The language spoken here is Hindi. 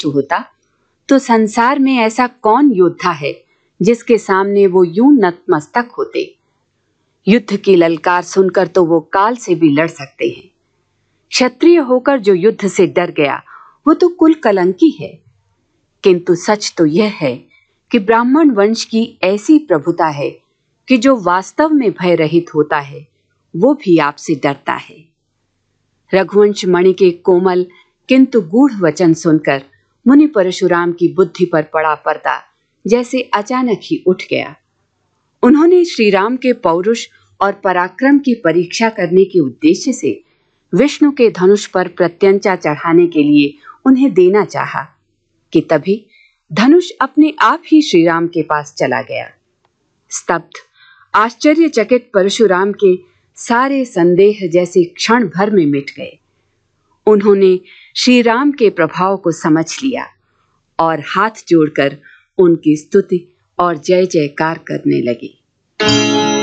नष्ट होता तो संसार में ऐसा कौन योद्धा है जिसके सामने वो यूं नतमस्तक होते। युद्ध की ललकार सुनकर तो वो काल से भी लड़ सकते हैं। क्षत्रिय होकर जो युद्ध से डर गया वो तो कुल कलंकी है। किंतु सच तो यह है कि ब्राह्मण वंश की ऐसी प्रभुता है कि जो वास्तव में भय रहित होता है वो भी आपसे डरता है। रघुवंश मणि के कोमल किंतु गूढ़ वचन सुनकर मुनि परशुराम की बुद्धि पर पड़ा पर्दा जैसे अचानक ही उठ गया। उन्होंने श्री राम के पौरुष और पराक्रम की परीक्षा करने के उद्देश्य से विष्णु के धनुष पर प्रत्यंचा चढ़ाने के लिए उन्हें देना चाहा कि तभी धनुष अपने आप ही श्री राम के पास चला गया। स्तब्ध आश्चर्यचकित परशुराम के सारे संदेह जैसे क्षण भर में मिट गए। उन्होंने श्री राम के प्रभाव को समझ लिया और हाथ जोड़कर उनकी स्तुति और जय जयकार करने लगे।